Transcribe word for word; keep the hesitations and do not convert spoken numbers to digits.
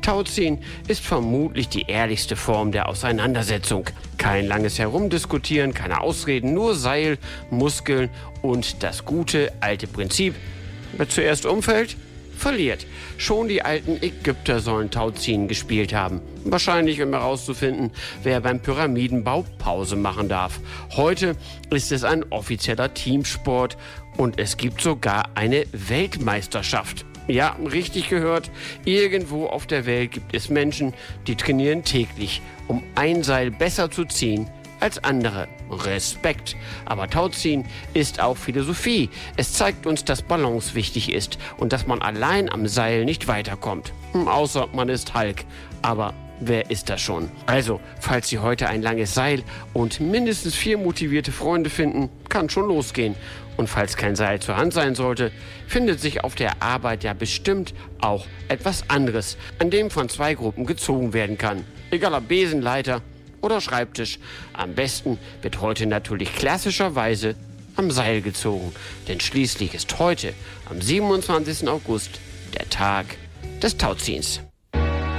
Tauziehen ist vermutlich die ehrlichste Form der Auseinandersetzung. Kein langes Herumdiskutieren, keine Ausreden, nur Seil, Muskeln und das gute alte Prinzip: wer zuerst umfällt, verliert. Schon die alten Ägypter sollen Tauziehen gespielt haben. Wahrscheinlich, um herauszufinden, wer beim Pyramidenbau Pause machen darf. Heute ist es ein offizieller Teamsport und es gibt sogar eine Weltmeisterschaft. Ja, richtig gehört. Irgendwo auf der Welt gibt es Menschen, die trainieren täglich, um ein Seil besser zu ziehen als andere. Respekt. Aber Tauziehen ist auch Philosophie. Es zeigt uns, dass Balance wichtig ist und dass man allein am Seil nicht weiterkommt. Hm, außer man ist Hulk. Aber wer ist das schon? Also, falls Sie heute ein langes Seil und mindestens vier motivierte Freunde finden, kann schon losgehen. Und falls kein Seil zur Hand sein sollte, findet sich auf der Arbeit ja bestimmt auch etwas anderes, an dem von zwei Gruppen gezogen werden kann. Egal ob Besenleiter oder Schreibtisch. Am besten wird heute natürlich klassischerweise am Seil gezogen. Denn schließlich ist heute, am siebenundzwanzigsten August, der Tag des Tauziehens.